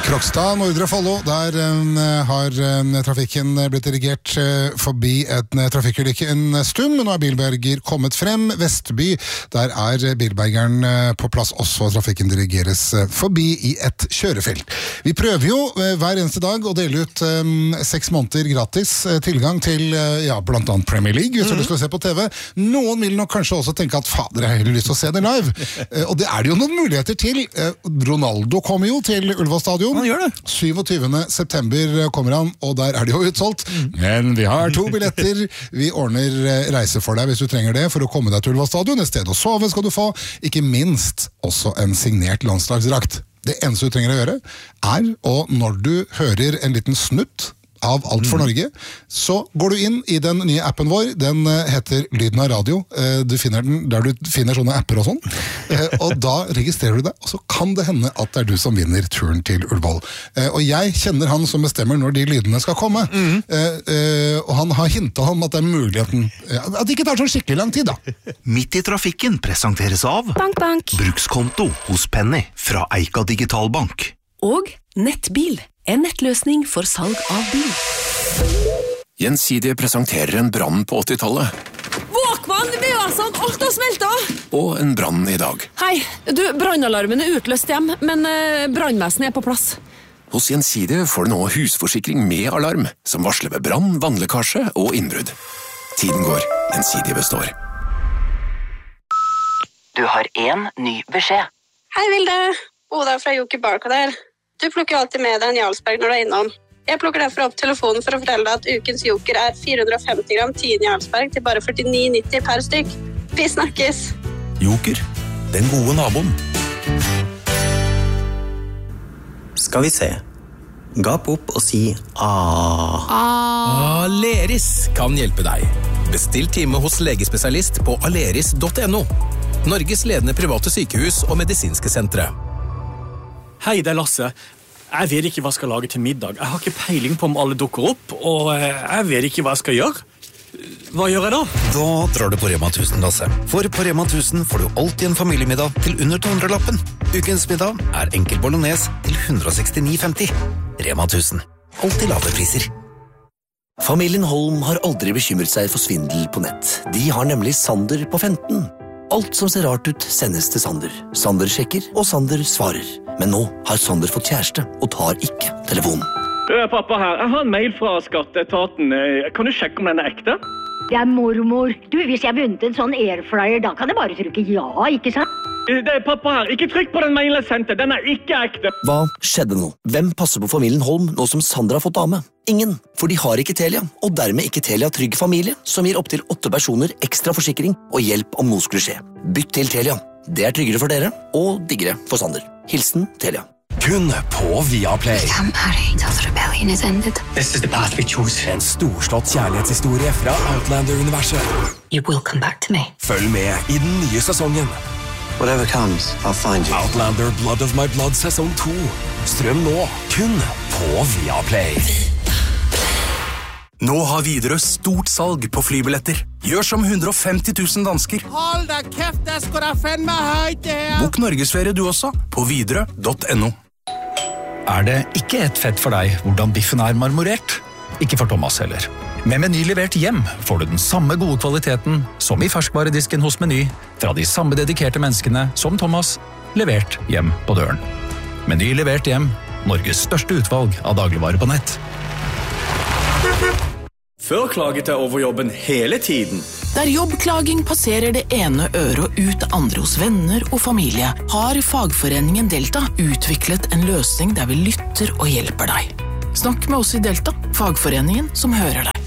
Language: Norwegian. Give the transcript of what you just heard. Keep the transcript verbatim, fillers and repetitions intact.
Krokstad, Nordre Follo, der um, har um, trafikken blitt dirigert uh, forbi en uh, trafikkulykke en stund, men nå er bilberger kommet frem. Vestby, der er uh, bilbergeren uh, på plass også, trafikken dirigeres uh, forbi i et kjørefelt. Vi prøver jo uh, hver eneste dag å dele ut um, seks måneder gratis uh, tilgang til uh, ja, blant annet Premier League, hvis du har lyst til å se på T V. Noen vil nok kanskje også tenke at fader, jeg har heller lyst til å se det live. Uh, og det er det jo noen muligheter til. Uh, Ronaldo kommer jo til Ullevål Stadion. Han gjør det. syvogtyvende september kommer han, og der er det jo utsolgt. Mm. Men vi har to billetter. Vi ordner reise for deg hvis du trenger det, for å komme deg til Ullevål Stadion. Et sted å sove skal du få. Ikke minst også en signert landslagsdrakt. Det eneste du trenger å gjøre er, og når du hører en liten snutt av Alt for Norge, så går du inn i den nye appen vår. Den heter Lyden av radio. Du finner den der du finner sånne apper og sånn. Og da registrerer du deg, og så kan det hende at det er du som vinner turen til Ullevål. Og jeg kjenner han som bestemmer når de lydene skal komme. Mm. Og han har hintet om at det er muligheten. At det ikke tar sånn skikkelig lang tid, da. Midt i trafikken presenteres av Bank, bank. Brukskonto hos Penny fra Eika Digitalbank. Og Nettbil. En nettløsning for salg av bil. Gjensidige presenterer en brann på åttitallet. Våkvann, det var sånn, alt har smeltet. Og en brann i dag. Hei, du, brannalarmen er utløst hjem, men eh, brannvesenet er på plass. Hos Gjensidige får du nå husforsikring med alarm, som varsler ved brann, vannlekkasje og innbrudd. Tiden går, Gjensidige består. Du har en ny beskjed. Hei Vilde, Oda fra Joker Barcode her. Du plukker jo alltid med deg en Jarlsberg når du er innom. Jeg plukker derfor opp telefonen for å fortelle deg at ukens Joker er fire hundre og femti gram tien Jarlsberg til bare førtini nitti per stykk. Vi snakkes! Joker, den gode naboen. Skal vi se. Gap opp og si ah. Ah. Aleris kan hjelpe deg. Bestill time hos legespesialist på aleris punktum no. Norges ledende private sykehus og medisinske sentre. Hei, det er Lasse. Jeg vet ikke hva jeg skal lage til middag. Jeg har ikke peiling på om alle dukker opp, og jeg vet ikke hva jeg skal gjøre. Hva gjør jeg da? Da drar du på Rema tusen, Lasse. For på Rema tusen får du alltid en familiemiddag til under to hundre lappen. Ukens middag er enkel bolognese til one hundred sixty-nine fifty. Rema tusen. Alltid lave priser. Familien Holm har aldri bekymret seg for svindel på nett. De har nemlig Sander på femten. Alt som ser rart ut sendes til Sander. Sander sjekker, og Sander svarer. Men nå har Sander fått kjæreste og tar ikke telefonen. Pappa her, jeg har en mail fra skatteetaten. Kan du sjekke om den er ekte? Det er mormor. Du, hvis jeg har vunnet en sånn airfryer, da kan jeg bare trykke ja, ikke sant? Det er pappa her. Ikke trykk på den mailen jeg sendte. Den er ikke ekte. Hva skjedde nå? Hvem passer på familien Holm nå som Sander har fått dame? Ingen, for de har ikke Telia, og dermed ikke Telia Trygg Familie, som gir opp til åtte personer ekstra forsikring og hjelp om noe skulle skje. Bytt til Telia. Det er tryggere for dere, og diggere for Sander. Hilsen Telia. Kun på Viaplay. I'm married until the rebellion is ended. This is the path we choose. En storslått kjærlighetshistorie fra Outlander-universet. You will come back to me. Følg med i den nye sesongen. Whatever comes, I'll find you. Outlander Blood of My Blood sesong to. Strøm nå, kun på Viaplay. Nå har Widerøe stort salg på flybilletter. Gjør som one hundred fifty thousand dansker. Hold da kæft, der skal da fandme højt det her. Bok Norgesferie du også, på widerøe punktum no. Er det ikke et fett for deg hvordan biffen er marmorert? Ikke for Thomas heller. Med Meny levert hjem får du den samme gode kvaliteten som i ferskvaredisken hos Meny, fra de samme dedikerte menneskene som Thomas, levert hjem på døren. Meny levert hjem, Norges største utvalg av dagligvarer på nett. Før klaget jeg over jobben hele tiden. Der jobbklaging passerer det ene øret og ut det andre hos venner og familie, har fagforeningen Delta utviklet en løsning der vi lytter og hjelper deg. Snakk med oss i Delta, fagforeningen som hører deg.